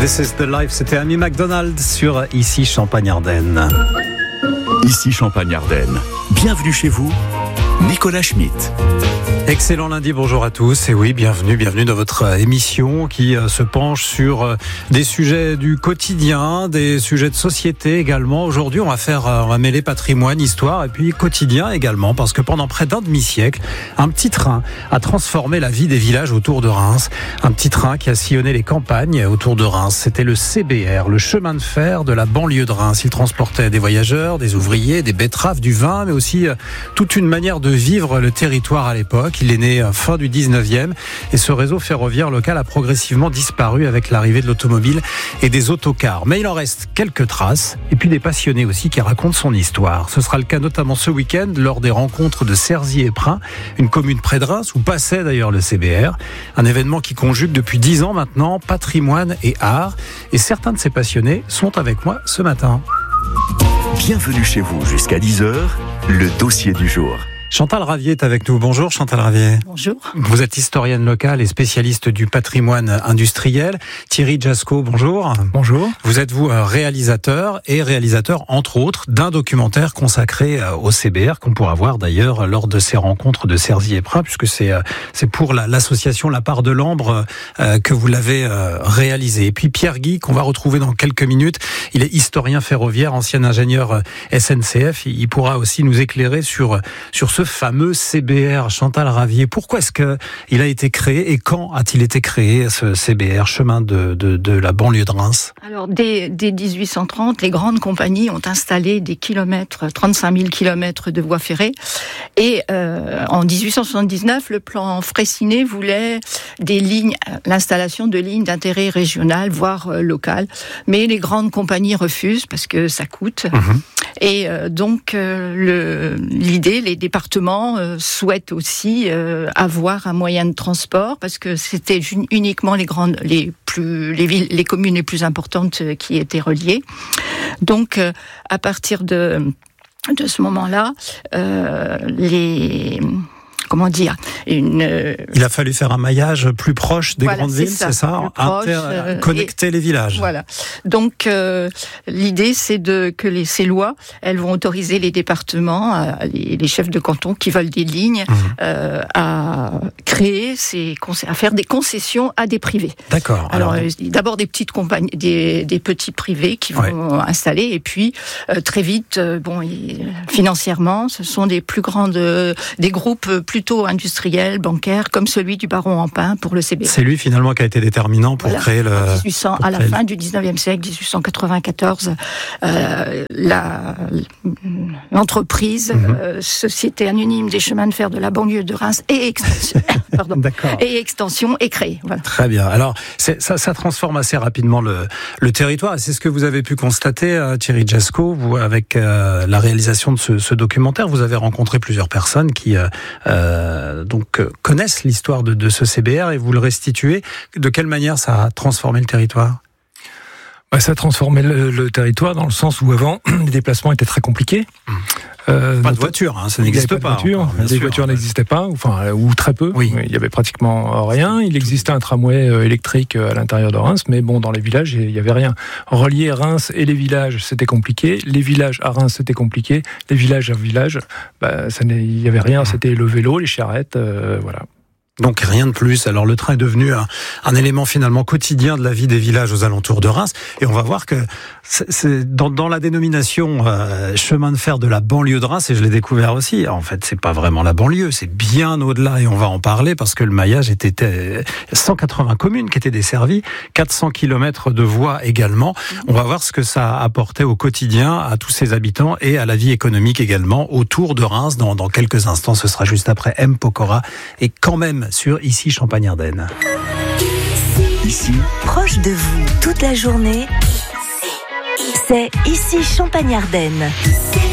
This is the life, c'était Amy McDonald sur Ici Champagne-Ardenne. Ici Champagne-Ardenne. Bienvenue chez vous, Nicolas Schmitt. Excellent lundi, bonjour à tous. Et oui, bienvenue dans votre émission qui se penche sur des sujets du quotidien, des sujets de société également. Aujourd'hui, on va mêler patrimoine, histoire et puis quotidien également, parce que pendant près d'un demi-siècle, un petit train a transformé la vie des villages autour de Reims. Un petit train qui a sillonné les campagnes autour de Reims. C'était le CBR, le chemin de fer de la banlieue de Reims. Il transportait des voyageurs, des ouvriers, des betteraves, du vin, mais aussi toute une manière de vivre le territoire à l'époque. Il est né fin du 19e et ce réseau ferroviaire local a progressivement disparu avec l'arrivée de l'automobile et des autocars. Mais il en reste quelques traces et puis des passionnés aussi qui racontent son histoire. Ce sera le cas notamment ce week-end lors des rencontres de Cerzier-et-Prin, une commune près de Reims où passait d'ailleurs le CBR. Un événement qui conjugue depuis 10 ans maintenant patrimoine et art. Et certains de ces passionnés sont avec moi ce matin. Bienvenue chez vous jusqu'à 10h, le dossier du jour. Chantal Ravier est avec nous. Bonjour Chantal Ravier. Bonjour. Vous êtes historienne locale et spécialiste du patrimoine industriel. Thierry Jasco, bonjour. Bonjour. Vous êtes réalisateur entre autres d'un documentaire consacré au CBR qu'on pourra voir d'ailleurs lors de ces rencontres de Cerzier-et-Prin, puisque c'est pour l'association La Part de l'Ambre que vous l'avez réalisé. Et puis Pierre Guy, qu'on va retrouver dans quelques minutes, il est historien ferroviaire, ancien ingénieur SNCF. Il pourra aussi nous éclairer sur ce fameux CBR. Chantal Ravier, pourquoi est-ce qu'il a été créé et quand a-t-il été créé ce CBR, chemin de la banlieue de Reims? Alors, dès 1830, les grandes compagnies ont installé des kilomètres, 35 000 kilomètres de voies ferrées. Et en 1879, le plan Freycinet voulait l'installation de lignes d'intérêt régional, voire local. Mais les grandes compagnies refusent parce que ça coûte. Et donc, l'idée, les départements souhaitent aussi avoir un moyen de transport parce que c'était uniquement les communes les plus importantes qui étaient reliées. Donc, à partir de ce moment-là, il a fallu faire un maillage plus proche des grandes villes, c'est ça, connecter les villages. Voilà. Donc l'idée, c'est que ces lois, elles vont autoriser les départements, les chefs de canton qui veulent des lignes, à faire des concessions à des privés. D'accord. Alors d'abord des petites compagnies, des petits privés qui vont installer, et puis très vite, financièrement, ce sont des groupes plutôt industriels, bancaires, comme celui du baron Ampin pour le CBR. C'est lui finalement qui a été déterminant pour créer le... à la fin du 19e siècle, 1894, l'entreprise, Société anonyme des chemins de fer de la banlieue de Reims et extension est créée. Voilà. Très bien. Alors, ça transforme assez rapidement le territoire, et c'est ce que vous avez pu constater, Thierry Jasco, vous, avec la réalisation de ce documentaire. Vous avez rencontré plusieurs personnes qui connaissent l'histoire de ce CBR et vous le restituez. De quelle manière ça a transformé le territoire ? Ça a transformé le territoire dans le sens où avant, les déplacements étaient très compliqués. Pas de voiture, ça n'existe pas. Les voitures n'existaient pas, ou très peu. Oui. Il y avait pratiquement rien. Il existait un tramway électrique à l'intérieur de Reims, mais dans les villages, il n'y avait rien. Relier Reims et les villages, c'était compliqué. Les villages à Reims, c'était compliqué. Les villages à village, il n'y avait rien. C'était le vélo, les charrettes, voilà. Donc rien de plus. Alors le train est devenu un élément finalement quotidien de la vie des villages aux alentours de Reims. Et on va voir que c'est dans la dénomination chemin de fer de la banlieue de Reims, et je l'ai découvert aussi, en fait c'est pas vraiment la banlieue, c'est bien au-delà, et on va en parler parce que le maillage était 180 communes qui étaient desservies, 400 km de voies également. On va voir ce que ça apportait au quotidien à tous ses habitants et à la vie économique également autour de Reims. Dans quelques instants, ce sera juste après M. Pokora et quand même sur Ici Champagne-Ardenne. Ici, proche de vous, toute la journée, c'est Ici Champagne-Ardenne.